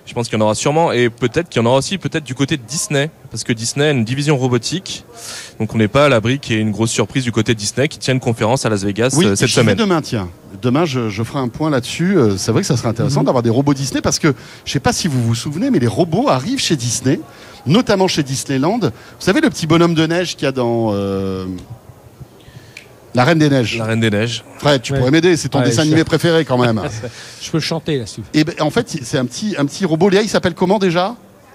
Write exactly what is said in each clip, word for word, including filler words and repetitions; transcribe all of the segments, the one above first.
Je pense qu'il y en aura sûrement, et peut-être qu'il y en aura aussi peut-être du côté de Disney, parce que Disney a une division robotique, donc on n'est pas à l'abri qu'il y ait une grosse surprise du côté de Disney qui tient une conférence à Las Vegas oui, euh, cette je semaine. Demain, tiens, demain je, je ferai un point là-dessus. Euh, c'est vrai que ça serait intéressant mm-hmm. d'avoir des robots Disney, parce que je sais pas si vous vous souvenez, mais les robots arrivent chez Disney, notamment chez Disneyland. Vous savez le petit bonhomme de neige qu'il y a dans euh, La Reine des Neiges. La Reine des Neiges. Fred, tu ouais. pourrais m'aider, c'est ton ouais, dessin je... animé préféré quand même. Je peux chanter là-dessus. Et ben, en fait, c'est un petit, un petit robot. Léa, il s'appelle comment déjà ?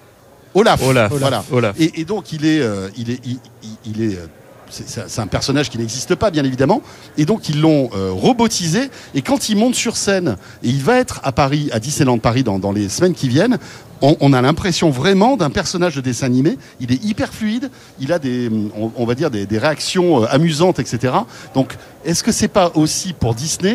Olaf. Olaf. Voilà. Olaf. Et, et donc il est, euh, il est, il, il, il est. Euh, c'est, c'est un personnage qui n'existe pas, bien évidemment. Et donc ils l'ont euh, robotisé. Et quand il monte sur scène, et il va être à Paris, à Disneyland Paris, dans, dans les semaines qui viennent. On, on a l'impression vraiment d'un personnage de dessin animé. Il est hyper fluide. Il a des, on, on va dire des, des réactions euh, amusantes, et cetera. Donc, est-ce que c'est pas aussi pour Disney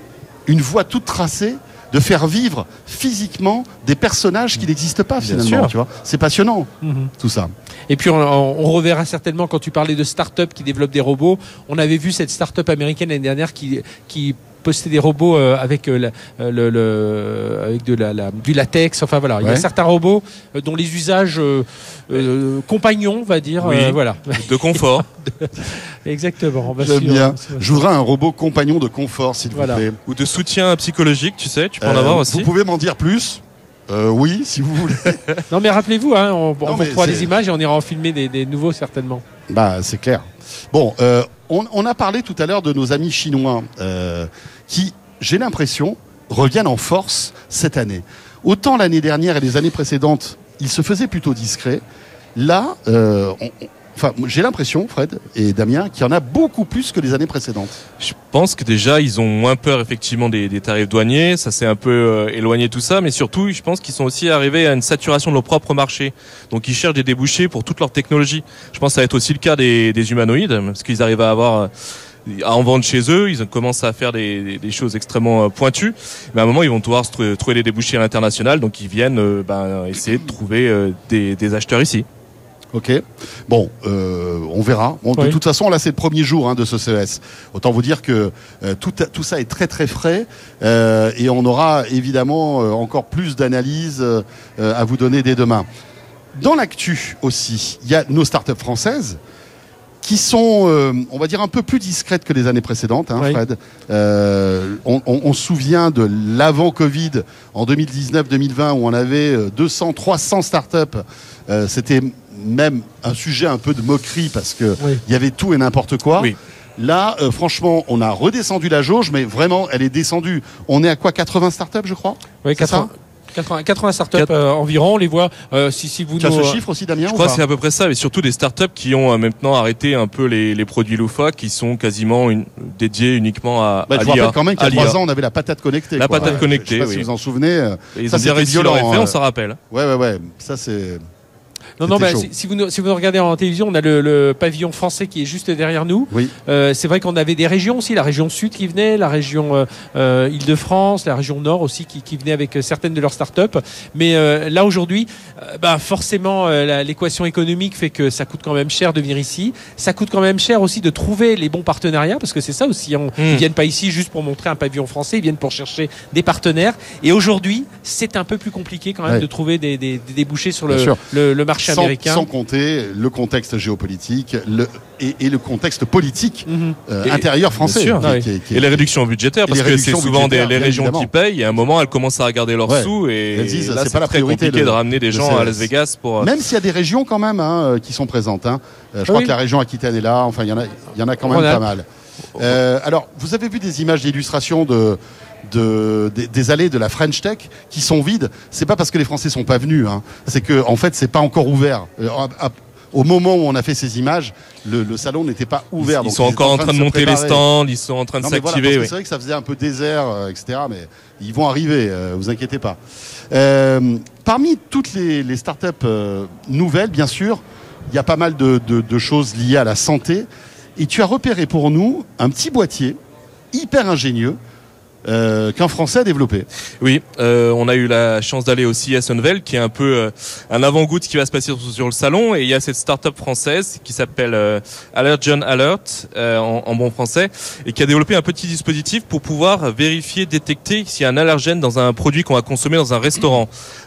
une voie toute tracée de faire vivre physiquement des personnages qui n'existent pas finalement, tu vois. C'est passionnant, mm-hmm. tout ça. Et puis on, on reverra certainement, quand tu parlais de start-up qui développent des robots, on avait vu cette start-up américaine l'année dernière qui, qui postait des robots euh, avec euh, la, euh, le, le, avec de la, la, du latex. Enfin voilà, ouais. Il y a certains robots euh, dont les usages euh, euh, compagnons, on va dire, oui. euh, voilà, de confort. de, exactement. J'aime bien. Je voudrais un robot compagnon de confort, s'il voilà. vous plaît. Ou de soutien psychologique, tu sais, tu peux euh, en avoir aussi. Vous pouvez m'en dire plus ? Euh, oui, si vous voulez. Non, mais rappelez-vous, hein, on, on vous fera des images et on ira en filmer des, des nouveaux certainement. Bah, c'est clair. Bon, euh, on, on a parlé tout à l'heure de nos amis chinois euh, qui, j'ai l'impression, reviennent en force cette année. Autant l'année dernière et les années précédentes, ils se faisaient plutôt discrets. Là, euh, on, on, enfin, j'ai l'impression, Fred et Damien, qu'il y en a beaucoup plus que les années précédentes. Je pense que déjà, ils ont moins peur effectivement des, des tarifs douaniers. Ça s'est un peu euh, éloigné tout ça, mais surtout, je pense qu'ils sont aussi arrivés à une saturation de leur propre marché. Donc, ils cherchent des débouchés pour toute leur technologie. Je pense que ça va être aussi le cas des, des humanoïdes, parce qu'ils arrivent à avoir... Euh, à en vendre chez eux, ils commencent à faire des, des, des choses extrêmement pointues, mais à un moment ils vont devoir se tr- trouver des débouchés à l'international, donc ils viennent euh, ben, essayer de trouver euh, des, des acheteurs ici. Ok, bon, euh, on verra. Bon, oui. De toute façon, là c'est le premier jour hein, de ce C E S. Autant vous dire que euh, tout, tout ça est très très frais euh, et on aura évidemment euh, encore plus d'analyses euh, à vous donner dès demain. Dans l'actu aussi, il y a nos startups françaises qui sont, euh, on va dire, un peu plus discrètes que les années précédentes, hein, oui. Fred. Euh, on, on, on se souvient de l'avant-Covid en deux mille dix-neuf deux mille vingt où on avait deux cents, trois cents startups. Euh, c'était même un sujet un peu de moquerie parce que oui. il y avait tout et n'importe quoi. Oui. Là, euh, franchement, on a redescendu la jauge, mais vraiment, elle est descendue. On est à quoi, quatre-vingts startups, je crois ? Oui, quatre-vingts. quatre-vingts, quatre-vingts startups euh, environ, on les voit. Euh, si, si vous tu nous... as ce chiffre aussi, Damien ? Je crois que c'est à peu près ça, mais surtout des startups qui ont euh, maintenant arrêté un peu les, les produits loufoques, qui sont quasiment une, dédiés uniquement à, bah, à je l'I A. Je vous rappelle quand même qu'il y a trois ans, on avait la patate connectée. La quoi. patate ouais, connectée, je sais pas oui. si vous en souvenez. Et ils ça, ont bien réussi leur effet, on s'en rappelle. Ouais, ouais, ouais. Ça, c'est... Non, non, bah, si, si, vous nous, si vous nous regardez en télévision, on a le, le pavillon français qui est juste derrière nous. Oui. Euh, c'est vrai qu'on avait des régions aussi, la région Sud qui venait, la région euh, euh, Île-de-France, la région Nord aussi qui, qui venait avec certaines de leurs startups. Mais euh, là aujourd'hui, euh, bah, forcément, euh, la, l'équation économique fait que ça coûte quand même cher de venir ici. Ça coûte quand même cher aussi de trouver les bons partenariats, parce que c'est ça aussi. On, mmh. Ils viennent pas ici juste pour montrer un pavillon français, ils viennent pour chercher des partenaires. Et aujourd'hui, c'est un peu plus compliqué quand même ouais. de trouver des, des, des débouchés sur le, le, le marché sans, américain. Sans compter le contexte géopolitique le, et, et le contexte politique mmh. euh, et, intérieur français. Sûr, qui, qui, qui, et les réductions budgétaires, parce que c'est souvent des, les régions évidemment. qui payent, et à un moment, elles commencent à regarder leurs ouais. sous, et elles disent, là, c'est, c'est pas la très compliqué de, de ramener des gens à Las Vegas. pour. Même s'il y a des régions quand même hein, qui sont présentes. Hein. Euh, je crois oui. que la région Aquitaine est là, enfin, il y en a, il y en a quand même Ronald. pas mal. Euh, alors, vous avez vu des images d'illustration de... De, des, des allées de la French Tech qui sont vides. C'est pas parce que les Français sont pas venus, hein. C'est que en fait c'est pas encore ouvert. Euh, à, à, au moment où on a fait ces images, le, le salon n'était pas ouvert. Ils, donc ils sont ils encore en train de, de monter les stands, ils sont en train de non, s'activer. Voilà, oui. C'est vrai que ça faisait un peu désert, euh, et cetera. Mais ils vont arriver, euh, vous inquiétez pas. Euh, parmi toutes les, les startups euh, nouvelles, bien sûr, il y a pas mal de, de, de choses liées à la santé. Et tu as repéré pour nous un petit boîtier hyper ingénieux. Euh, qu'un Français a développé. Oui, euh, on a eu la chance d'aller aussi à Sunvel, qui est un peu euh, un avant-goût de ce qui va se passer sur, sur le salon. Et il y a cette start-up française qui s'appelle euh, Allergen Alert, euh, en, en bon français, et qui a développé un petit dispositif pour pouvoir vérifier, détecter s'il y a un allergène dans un produit qu'on va consommer dans un restaurant.